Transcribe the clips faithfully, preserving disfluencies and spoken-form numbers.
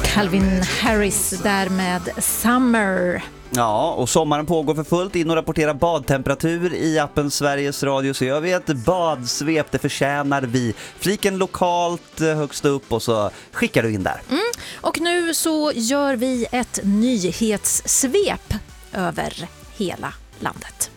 Calvin Harris där med Summer. Ja, och sommaren pågår för fullt. In och rapportera badtemperatur i appen Sveriges Radio. Så gör vi ett badsvep, det förtjänar vi. Fliken lokalt högst upp och så skickar du in där. Mm. Och nu så gör vi ett nyhetssvep över hela landet.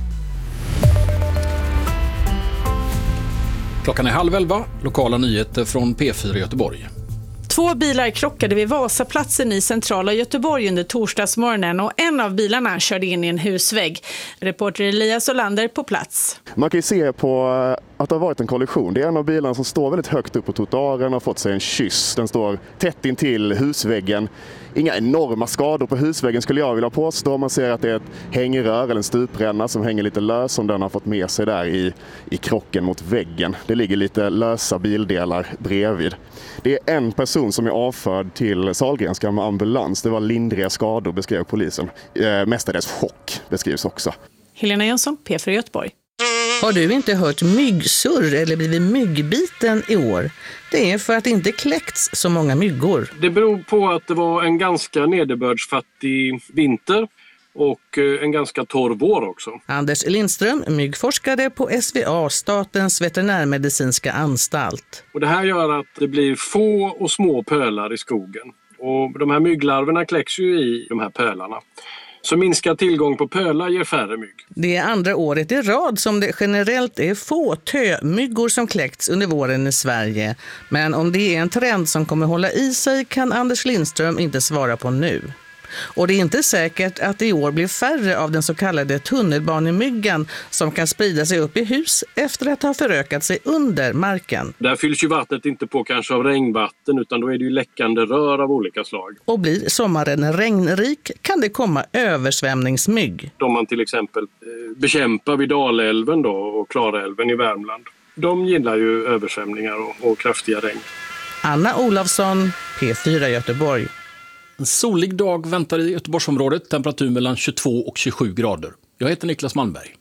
Klockan är halv elva, lokala nyheter från P fyra Göteborg. Två bilar krockade vid Vasaplatsen i centrala Göteborg under torsdagsmorgonen och en av bilarna körde in i en husvägg. Reporter Elias Olander på plats. Man kan ju se på att det har varit en kollision. Det är en av bilarna som står väldigt högt upp på trottoaren och har fått sig en kyss. Den står tätt in till husväggen. Inga enorma skador på husväggen skulle jag vilja påstå. Man ser att det är ett hängrör eller en stupränna som hänger lite lös som den har fått med sig där i, i krocken mot väggen. Det ligger lite lösa bildelar bredvid. Det är en person som är avförd till Sahlgrenska med ambulans. Det var lindriga skador, beskrev polisen. Eh, mestadels chock beskrivs också. Helena Jönsson, P fyra Göteborg. Har du inte hört myggsurr eller blivit myggbiten i år? Det är för att det inte kläckts så många myggor. Det beror på att det var en ganska nederbördsfattig vinter och en ganska torr vår också. Anders Lindström, myggforskare på S V A, Statens veterinärmedicinska anstalt. Och det här gör att det blir få och små pölar i skogen. Och de här mygglarverna kläcks ju i de här pölarna. Så minskad tillgång på pölar ger färre mygg. Det är andra året i rad som det generellt är få tömyggor som kläckts under våren i Sverige. Men om det är en trend som kommer hålla i sig kan Anders Lindström inte svara på nu. Och det är inte säkert att det i år blir färre av den så kallade tunnelbanemyggan som kan sprida sig upp i hus efter att ha förökat sig under marken. Där fylls ju vattnet inte på kanske av regnvatten utan då är det ju läckande rör av olika slag. Och blir sommaren regnrik kan det komma översvämningsmygg. De man till exempel bekämpar vid Dalälven då och Klarälven i Värmland. De gillar ju översvämningar och, och kraftiga regn. Anna Olofsson, P fyra Göteborg. En solig dag väntar i Göteborgsområdet, temperatur mellan tjugotvå och tjugosju grader. Jag heter Niklas Malmberg.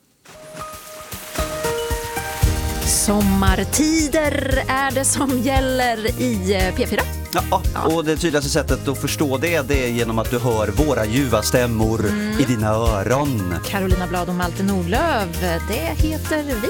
Sommartider är det som gäller i P fyra. Ja, och det tydligaste sättet att förstå det, det är genom att du hör våra ljuva stämmor mm. i dina öron. Carolina Blad och Malte Nordlöf, det heter vi.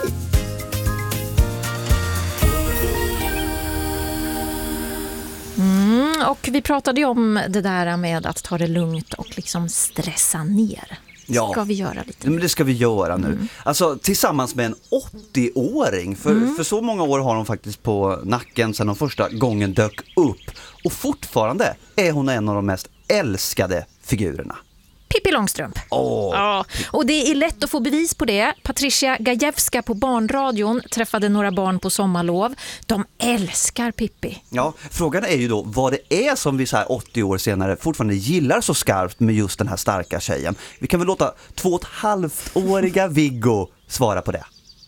Mm, och vi pratade ju om det där med att ta det lugnt och liksom stressa ner. Ja, ska vi göra lite? Men det ska vi göra nu. Mm. Alltså tillsammans med en åttio-åring. För, mm. för så många år har hon faktiskt på nacken sedan de första gången dök upp. Och fortfarande är hon en av de mest älskade figurerna. Pippi Långstrump. Oh. Ja, och det är lätt att få bevis på det. Patricia Gajewska på Barnradion träffade några barn på sommarlov. De älskar Pippi. Ja, frågan är ju då vad det är som vi så här åttio år senare fortfarande gillar så skarpt med just den här starka tjejen. Vi kan väl låta två och ett halvt-åriga Viggo svara på det.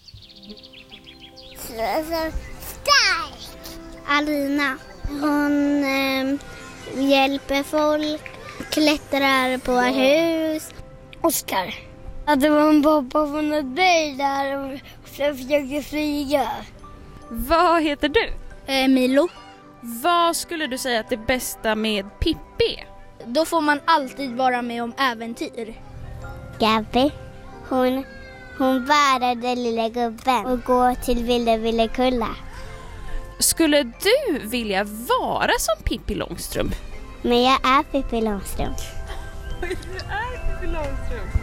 Stark! Alina. Hon eh, hjälper folk. Klättrar på hus. Oskar. Att det var en pappa från ett berg där och försökte flyga. Vad heter du? Eh, Milo. Vad skulle du säga att det bästa med Pippi? Då får man alltid vara med om äventyr. Gabby. Hon, hon bär den lilla gubben och går till Ville Ville Kulla. Skulle du vilja vara som Pippi Långstrump? Men jag är Pippi Långstrump. Du är Pippi Långstrump.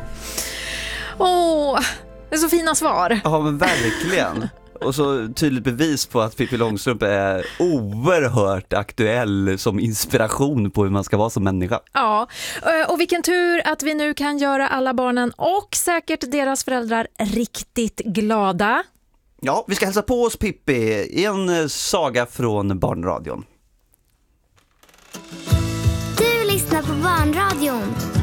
Åh, det är så fina svar. Ja, men verkligen. Och så tydligt bevis på att Pippi Långstrump är oerhört aktuell som inspiration på hur man ska vara som människa. Ja, och vilken tur att vi nu kan göra alla barnen och säkert deras föräldrar riktigt glada. Ja, vi ska hälsa på oss Pippi i en saga från Barnradion. Du lyssnar på Barnradion.